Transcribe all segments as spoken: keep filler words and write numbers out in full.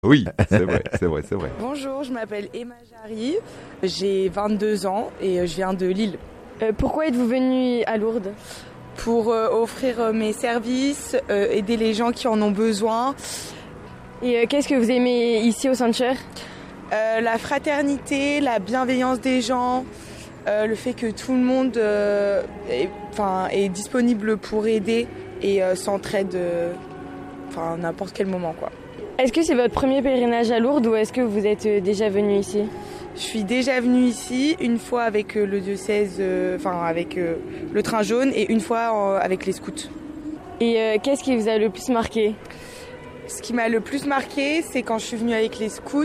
Oui, c'est vrai, c'est vrai, c'est vrai. Bonjour, je m'appelle Emma Jarry, j'ai vingt-deux ans et je viens de Lille. Euh, pourquoi êtes-vous venue à Lourdes ? Pour euh, offrir euh, mes services, euh, aider les gens qui en ont besoin. Et euh, qu'est-ce que vous aimez ici au Sanctuaire ? euh, La fraternité, la bienveillance des gens, euh, le fait que tout le monde euh, est, est disponible pour aider et euh, s'entraide euh, n'importe quel moment, quoi. Est-ce que c'est votre premier pèlerinage à Lourdes ou est-ce que vous êtes déjà venu ici ? Je suis déjà venue ici une fois avec le diocèse, euh, enfin avec euh, le train jaune et une fois euh, avec les scouts. Et euh, qu'est-ce qui vous a le plus marqué ? Ce qui m'a le plus marqué, c'est quand je suis venue avec les scouts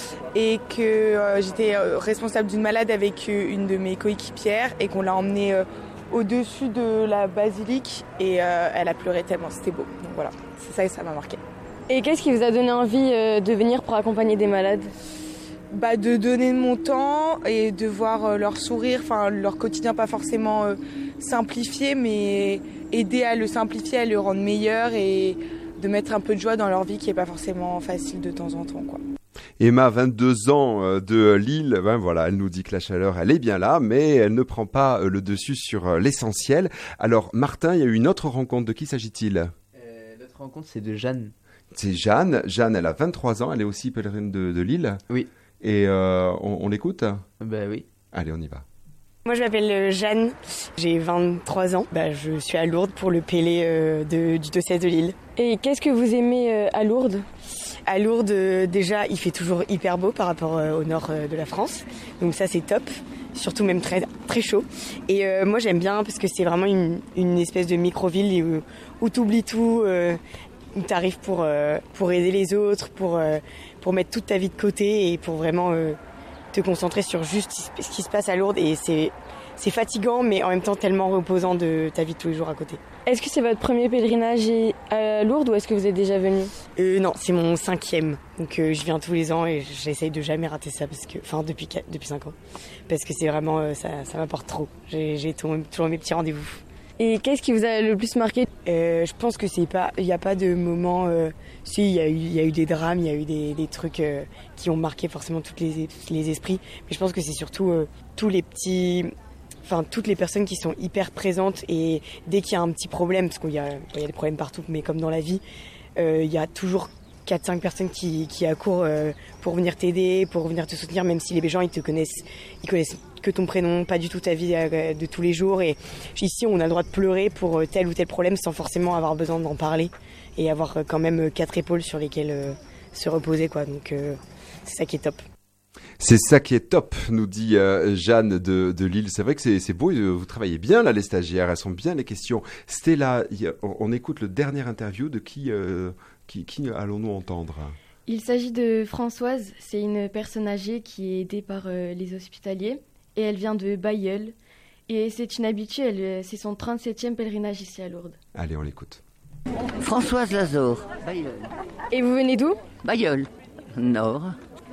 et que euh, j'étais responsable d'une malade avec une de mes coéquipières et qu'on l'a emmenée euh, au-dessus de la basilique et euh, elle a pleuré tellement, c'était beau. Donc voilà, c'est ça que ça m'a marqué. Et qu'est-ce qui vous a donné envie euh, de venir pour accompagner des malades ? Bah, de donner de mon temps et de voir euh, leur sourire, enfin leur quotidien pas forcément euh, simplifié, mais aider à le simplifier, à le rendre meilleur et de mettre un peu de joie dans leur vie qui est pas forcément facile de temps en temps, quoi. Emma, vingt-deux ans de Lille, ben voilà, elle nous dit que la chaleur, elle est bien là, mais elle ne prend pas le dessus sur l'essentiel. Alors Martin, il y a eu une autre rencontre, de qui s'agit-il ? euh, L'autre rencontre, c'est de Jeanne. C'est Jeanne. Jeanne, elle a vingt-trois ans, elle est aussi pèlerine de, de Lille. Oui. Et euh, on, on l'écoute ? Ben oui. Allez, on y va. Moi, je m'appelle Jeanne, j'ai vingt-trois ans. Bah, je suis à Lourdes pour le Pélé euh, de, du diocèse de Lille. Et qu'est-ce que vous aimez euh, à Lourdes ? À Lourdes, euh, déjà, il fait toujours hyper beau par rapport euh, au nord euh, de la France. Donc ça, c'est top. Surtout même très, très chaud. Et euh, moi, j'aime bien parce que c'est vraiment une, une espèce de micro-ville où, où tu oublies tout, euh, où tu arrives pour, euh, pour aider les autres, pour, euh, pour mettre toute ta vie de côté et pour vraiment euh, te concentrer sur juste ce qui se passe à Lourdes. Et c'est, c'est fatigant, mais en même temps tellement reposant de ta vie de tous les jours à côté. Est-ce que c'est votre premier pèlerinage à Lourdes ou est-ce que vous êtes déjà venu ? euh, Non, c'est mon cinquième. Donc euh, je viens tous les ans et j'essaye de jamais rater ça, parce que, enfin depuis, depuis cinq ans. Parce que c'est vraiment, euh, ça, ça m'apporte trop. J'ai, j'ai toujours mes petits rendez-vous. Et qu'est-ce qui vous a le plus marqué ? euh, Je pense que c'est pas, il n'y a pas de moment. Euh, si, il y a eu, il y a eu des drames, il y a eu des, des trucs euh, qui ont marqué forcément tous les, les esprits. Mais je pense que c'est surtout euh, tous les petits. Enfin, toutes les personnes qui sont hyper présentes et dès qu'il y a un petit problème, parce qu'il y a, il y a des problèmes partout, mais comme dans la vie, euh, il y a toujours quatre cinq personnes qui, qui accourent euh, pour venir t'aider, pour venir te soutenir, même si les gens ils te connaissent, ils connaissent que ton prénom, pas du tout ta vie euh, de tous les jours. Et ici, on a le droit de pleurer pour tel ou tel problème sans forcément avoir besoin d'en parler et avoir quand même quatre épaules sur lesquelles euh, se reposer, quoi. Donc, euh, c'est ça qui est top. C'est ça qui est top, nous dit euh, Jeanne de, de Lille. C'est vrai que c'est, c'est beau, vous travaillez bien là, les stagiaires, elles sont bien les questions. Stella, on, on écoute le dernier interview, de qui, euh, qui, qui allons-nous entendre ? Il s'agit de Françoise, c'est une personne âgée qui est aidée par euh, les hospitaliers et elle vient de Bailleul. Et c'est une habituée, elle, c'est son trente-septième pèlerinage ici à Lourdes. Allez, on l'écoute. Françoise Lazare, Bailleul. Et vous venez d'où ? Bailleul, Nord.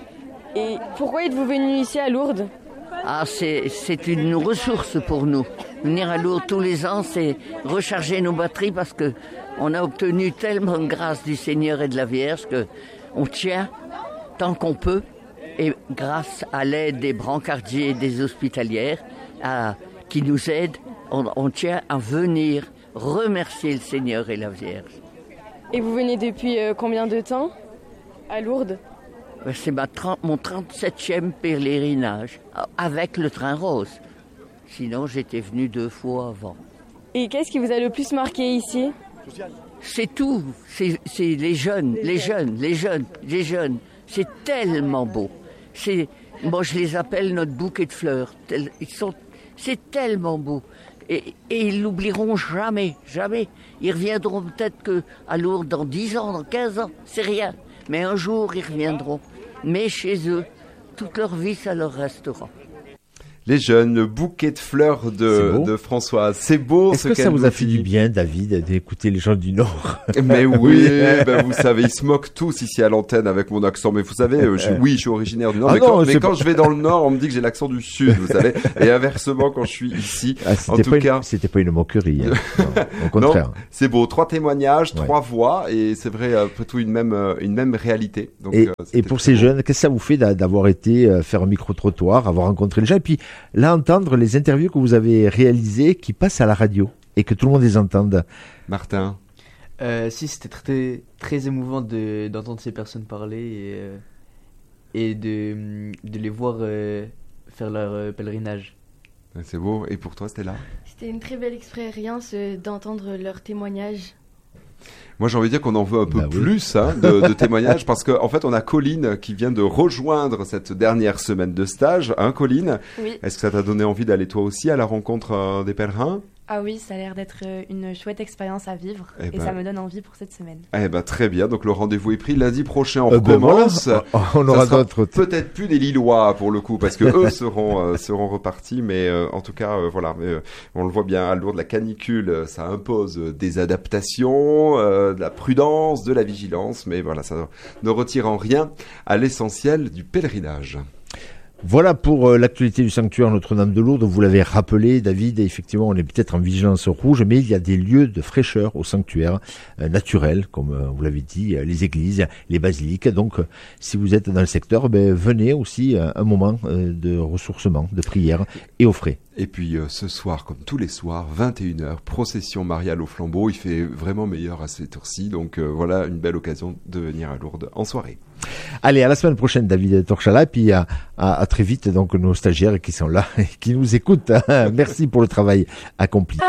Et pourquoi êtes-vous venu ici à Lourdes ? Ah, c'est, c'est une ressource pour nous. Venir à Lourdes tous les ans, c'est recharger nos batteries parce que on a obtenu tellement de grâce du Seigneur et de la Vierge que on tient tant qu'on peut. Et grâce à l'aide des brancardiers et des hospitalières à, qui nous aident, on, on tient à venir remercier le Seigneur et la Vierge. Et vous venez depuis euh, combien de temps à Lourdes ? C'est ma trente, mon trente-septième pèlerinage avec le train rose. Sinon, j'étais venu deux fois avant. Et qu'est-ce qui vous a le plus marqué ici ? C'est tout. C'est, c'est les jeunes, les jeunes, les jeunes, les jeunes. C'est tellement beau. C'est, moi, je les appelle notre bouquet de fleurs. Ils sont, c'est tellement beau. Et, et ils l'oublieront jamais, jamais. Ils reviendront peut-être que à Lourdes dans dix ans, dans quinze ans. C'est rien. Mais un jour, ils reviendront. Mais chez eux, toute leur vie, ça leur restera. Les jeunes, le bouquet de fleurs de, de Françoise. C'est beau. Est-ce ce que ça qu'elle vous nous a fait dit. du bien, David, d'écouter les gens du Nord? Mais oui, ben vous savez, ils se moquent tous ici à l'antenne avec mon accent. Mais vous savez, euh, je, oui, je suis originaire du Nord. Ah mais non, quand, mais c'est quand pas- je vais dans le Nord, on me dit que j'ai l'accent du Sud, vous savez. Et inversement, quand je suis ici, Ah, en c'était tout pas cas. une, c'était pas une moquerie. Hein. Non, au contraire. Non, c'est beau. Trois témoignages, Ouais. trois voix, et c'est vrai, après tout, une même, euh, une même réalité. Donc, Et, euh, et c'était pour très ces beau. jeunes, qu'est-ce que ça vous fait d'a- d'avoir été euh, faire un micro-trottoir, avoir rencontré les gens, et puis là, entendre les interviews que vous avez réalisées qui passent à la radio et que tout le monde les entende? Martin. Euh, si, c'était très, très émouvant de, d'entendre ces personnes parler et, euh, et de, de les voir euh, faire leur euh, pèlerinage. C'est beau. Et pour toi, Stella? C'était une très belle expérience euh, d'entendre leurs témoignages. Moi, j'ai envie de dire qu'on en veut un peu Bah oui. plus hein, de, de témoignages parce qu'en en fait, on a Colline qui vient de rejoindre cette dernière semaine de stage. Hein, Colline? Oui. Est-ce que ça t'a donné envie d'aller toi aussi à la rencontre euh, des pèlerins? Ah oui, ça a l'air d'être euh, une chouette expérience à vivre Eh et ben. ça me donne envie pour cette semaine. Eh ben très bien. Donc le rendez-vous est pris lundi prochain. On Euh, ben recommence. voilà. On Ça aura sera d'autres. peut-être plus des Lillois pour le coup parce que eux seront euh, seront repartis. Mais euh, en tout cas, euh, voilà. Mais, euh, on le voit bien à Lourdes, la canicule, euh, ça impose euh, des adaptations, euh, de la prudence, de la vigilance. Mais voilà, ça ne retire en rien à l'essentiel du pèlerinage. Voilà pour euh, l'actualité du sanctuaire Notre-Dame de Lourdes. Vous l'avez rappelé, David, effectivement, on est peut-être en vigilance rouge, mais il y a des lieux de fraîcheur au sanctuaire euh, naturel, comme euh, vous l'avez dit, euh, les églises, les basiliques. Donc, euh, si vous êtes dans le secteur, ben, venez aussi euh, un moment euh, de ressourcement, de prière et au frais. Et puis euh, ce soir, comme tous les soirs, vingt et une heures, procession mariale au flambeau. Il fait vraiment meilleur à cette heure-ci. Donc euh, voilà une belle occasion de venir à Lourdes en soirée. Allez, à la semaine prochaine, David Torchala, et puis à, à, à très vite, donc nos stagiaires qui sont là et qui nous écoutent. Merci pour le travail accompli.